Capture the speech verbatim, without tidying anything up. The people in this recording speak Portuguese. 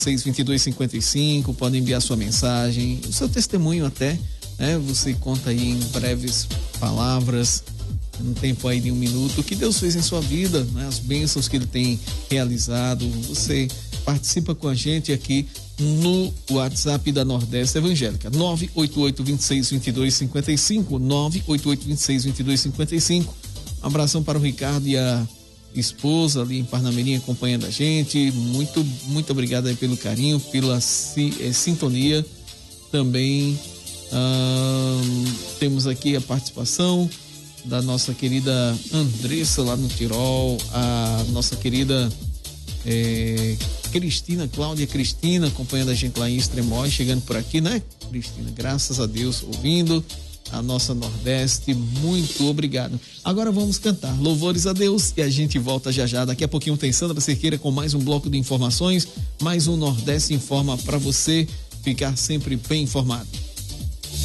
seis vinte e dois cinquenta e cinco, pode enviar sua mensagem, o seu testemunho até, né? Você conta aí em breves palavras, um tempo aí de um minuto, o que Deus fez em sua vida, né? As bênçãos que Ele tem realizado. Você participa com a gente aqui no WhatsApp da Nordeste Evangélica, nove oito oito, dois seis, dois dois cinco cinco, nove oito oito, dois seis, dois dois cinco cinco. Um abração para o Ricardo e a esposa ali em Parnamirim acompanhando a gente. Muito, muito obrigado aí pelo carinho, pela si, eh, sintonia. Também hum, temos aqui a participação da nossa querida Andressa lá no Tirol, a nossa querida eh, Cristina, Cláudia Cristina, acompanhando a gente lá em Extremóis, chegando por aqui, né, Cristina? Graças a Deus, ouvindo a nossa Nordeste, muito obrigado. Agora vamos cantar louvores a Deus e a gente volta já já. Daqui a pouquinho tem Sandra Cerqueira com mais um bloco de informações, mais um Nordeste Informa para você ficar sempre bem informado.